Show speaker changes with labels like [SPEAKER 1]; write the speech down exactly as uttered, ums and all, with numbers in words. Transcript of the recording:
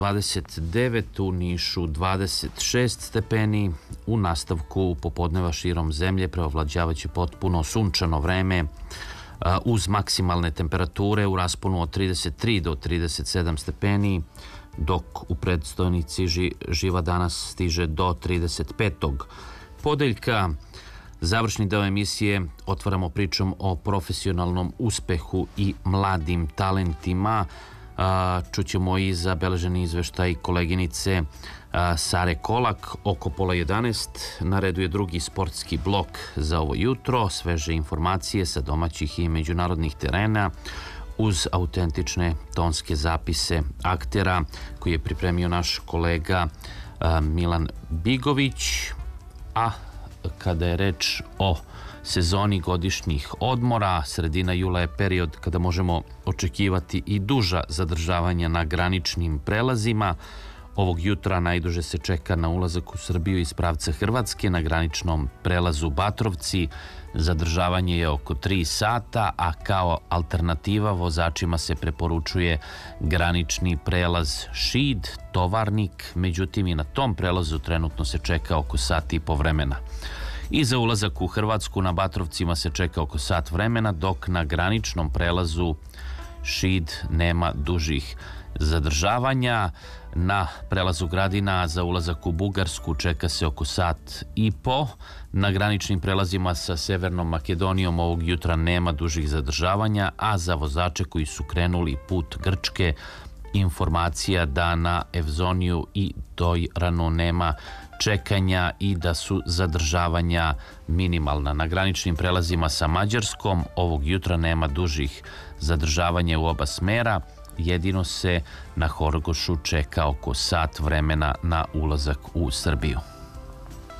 [SPEAKER 1] dvadeset devet, u Nišu dvadeset šest stepeni. U nastavku popodneva širom zemlje preovlađavaće potpuno sunčano vreme uz maksimalne temperature u rasponu od trideset tri do trideset sedam stepeni, dok u predstojnici živa danas stiže do trideset pet. Podeljka, završni deo emisije, otvaramo pričom o profesionalnom uspehu i mladim talentima. Čućemo i zabeleženi izveštaj koleginice Sare Kolak oko pola jedanaest. Na redu je drugi sportski blok za ovo jutro. Sveže informacije sa domaćih i međunarodnih terena uz autentične tonske zapise aktera koji je pripremio naš kolega Milan Bigović. A kada je reč o sezoni godišnjih odmora, sredina jula je period kada možemo očekivati i duža zadržavanja na graničnim prelazima. Ovog jutra najduže se čeka na ulazak u Srbiju iz pravca Hrvatske na graničnom prelazu Batrovci. Zadržavanje je oko tri sata, a kao alternativa vozačima se preporučuje granični prelaz Šid, Tovarnik. Međutim, i na tom prelazu trenutno se čeka oko sat i po vremena. I za ulazak u Hrvatsku na Batrovcima se čeka oko sat vremena, dok na graničnom prelazu Šid nema dužih zadržavanja. Na prelazu Gradina za ulazak u Bugarsku čeka se oko sat i po. Na graničnim prelazima sa Severnom Makedonijom ovog jutra nema dužih zadržavanja, a za vozače koji su krenuli put Grčke informacija da na Evzoniju i Dojranu nema čekanja i da su zadržavanja minimalna. Na graničnim prelazima sa Mađarskom ovog jutra nema dužih zadržavanja u oba smera. Jedino se na Horgošu čeka oko sat vremena na ulazak u Srbiju.